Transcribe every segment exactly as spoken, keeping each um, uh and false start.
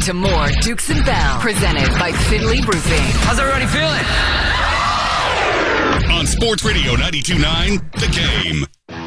to more Dukes and Bell, presented by Finley Roofing. How's everybody feeling? On Sports Radio ninety-two point nine, The Game.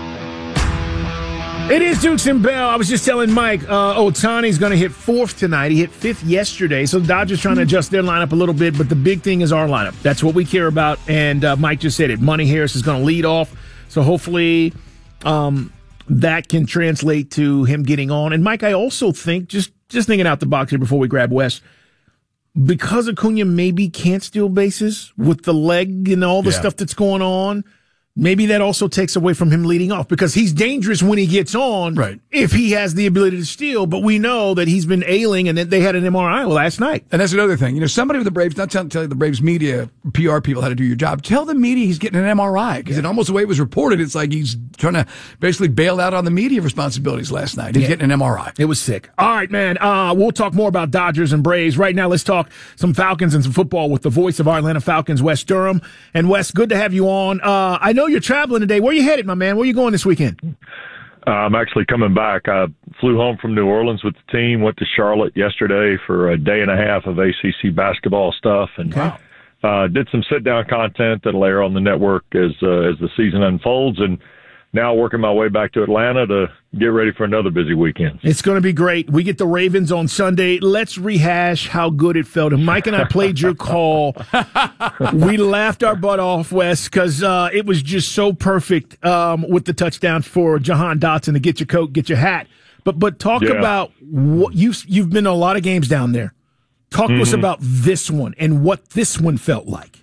It is Dukes and Bell. I was just telling Mike, uh, Ohtani's going to hit fourth tonight. He hit fifth yesterday, so the Dodgers trying to adjust their lineup a little bit, but the big thing is our lineup. That's what we care about, and uh, Mike just said it. Money Harris is going to lead off, so hopefully um, that can translate to him getting on. And, Mike, I also think, just, just thinking out the box here before we grab Wes, because Acuna maybe can't steal bases with the leg and all the yeah. stuff that's going on, maybe that also takes away from him leading off because he's dangerous when he gets on right. if he has the ability to steal. But we know that he's been ailing and that they had an M R I last night. And that's another thing. You know, somebody with the Braves, not tell, tell the Braves media, P R people how to do your job. Tell the media he's getting an M R I because yeah. it almost the way it was reported, it's like he's trying to basically bail out on the media responsibilities last night. He's yeah. getting an M R I. It was sick. All right, man. Uh, we'll talk more about Dodgers and Braves. Right now, let's talk some Falcons and some football with the voice of our Atlanta Falcons, Wes Durham. And Wes, good to have you on. Uh, I know you're traveling today. Where you headed, my man? Where you going this weekend? Uh, I'm actually coming back. I flew home from New Orleans with the team, went to Charlotte yesterday for a day and a half of A C C basketball stuff, and okay. uh, did some sit-down content that'll air on the network as uh, as the season unfolds, and now working my way back to Atlanta to get ready for another busy weekend. It's going to be great. We get the Ravens on Sunday. Let's rehash how good it felt. And Mike and I played your call. We laughed our butt off, Wes, because uh, it was just so perfect um, with the touchdown for Jahan Dotson to get your coat, get your hat. But but talk yeah. about what you've you've been to a lot of games down there. Talk mm-hmm. to us about this one and what this one felt like.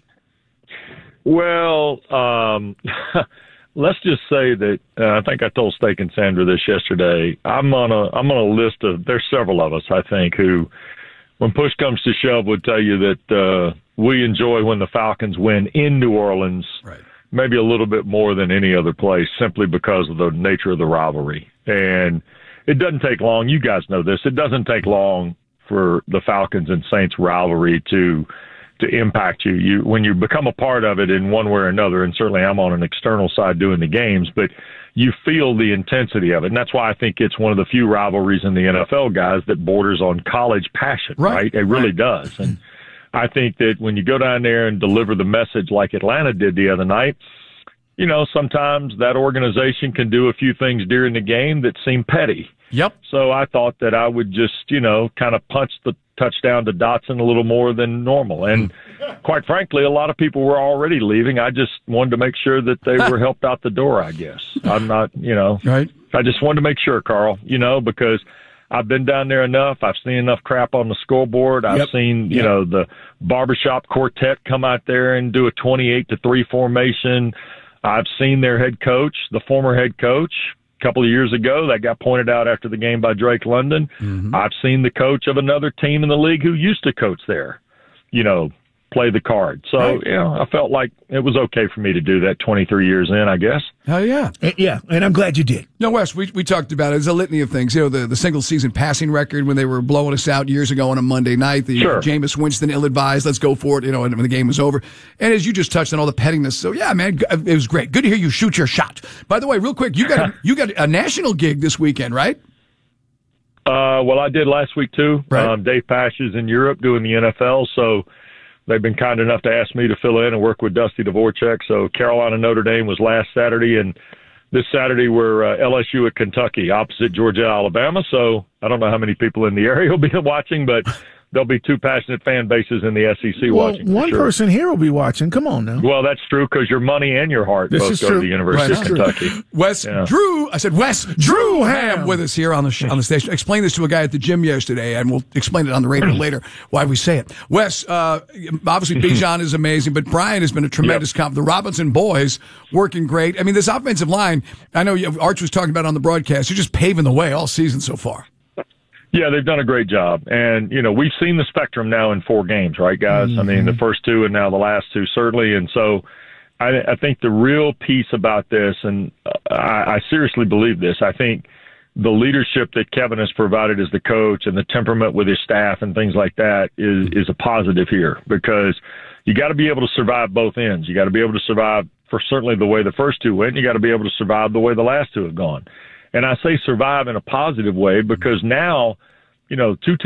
Well, um let's just say that uh, I think I told Steak and Sandra this yesterday. I'm on a I'm on a list of there's several of us I think who, when push comes to shove, would tell you that uh, we enjoy when the Falcons win in New Orleans, right. maybe a little bit more than any other place, simply because of the nature of the rivalry. And it doesn't take long. You guys know this. It doesn't take long for the Falcons and Saints rivalry to. to impact you. You when you become a part of it in one way or another, and certainly I'm on an external side doing the games, but you feel the intensity of it. And that's why I think it's one of the few rivalries in the N F L, guys, that borders on college passion, right? right? It really right. does. And I think that when you go down there and deliver the message like Atlanta did the other night, you know, sometimes that organization can do a few things during the game that seem petty. Yep. So I thought that I would just, you know, kind of punch the touchdown to Dotson a little more than normal. And quite frankly, a lot of people were already leaving. I just wanted to make sure that they were helped out the door, I guess. I'm not, you know, right. I just wanted to make sure, Carl, you know, because I've been down there enough. I've seen enough crap on the scoreboard. I've yep. seen, you yep. know, the barbershop quartet come out there and do a twenty-eight to three formation. I've seen their head coach, the former head coach, a couple of years ago. That got pointed out after the game by Drake London. Mm-hmm. I've seen the coach of another team in the league who used to coach there, you know, play the card. So, right. you know, I felt like it was okay for me to do that twenty-three years in, I guess. Hell yeah. Yeah, and I'm glad you did. No, Wes, we we talked about it. There's a litany of things. You know, the, the single-season passing record when they were blowing us out years ago on a Monday night. The sure. Jameis Winston ill-advised, let's go for it, you know, when the game was over. And as you just touched on all the pettiness. So, yeah, man, it was great. Good to hear you shoot your shot. By the way, real quick, you got a, you got a national gig this weekend, right? Uh, well, I did last week, too. Right. Um, Dave Pasch is in Europe doing the N F L, so they've been kind enough to ask me to fill in and work with Dusty Dvorak. So Carolina Notre Dame was last Saturday, and this Saturday we're uh, L S U at Kentucky, opposite Georgia, Alabama. So I don't know how many people in the area will be watching, but there'll be two passionate fan bases in the S E C well, watching. One sure. person here will be watching. Come on now. Well, that's true because your money and your heart this both is go true. to the University right. of Kentucky. Wes yeah. Drew, I said Wes Drew Ham with us here on the sh- on the station. Explain this to a guy at the gym yesterday, and we'll explain it on the radio later why we say it. Wes, uh, obviously Bijan is amazing, but Brian has been a tremendous yep. comp. The Robinson boys working great. I mean, this offensive line, I know Arch was talking about on the broadcast, you're just paving the way all season so far. Yeah, they've done a great job. And, you know, we've seen the spectrum now in four games, right, guys? Mm-hmm. I mean, the first two and now the last two, certainly. And so I, I think the real piece about this, and I, I seriously believe this, I think the leadership that Kevin has provided as the coach and the temperament with his staff and things like that is, is a positive here, because you got to be able to survive both ends. You got to be able to survive for certainly the way the first two went. You got to be able to survive the way the last two have gone. And I say survive in a positive way because now, you know, two teams